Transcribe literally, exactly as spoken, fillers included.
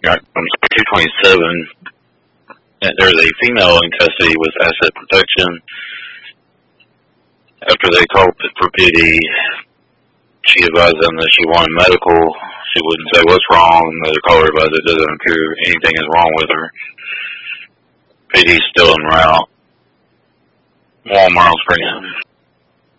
got on two twenty-seven. There's a female in custody with asset protection. After they called for pity, she advised them that she wanted medical. She wouldn't say what's wrong. The caller advised it doesn't appear anything is wrong with her. P D's still en route. One Miles Spring.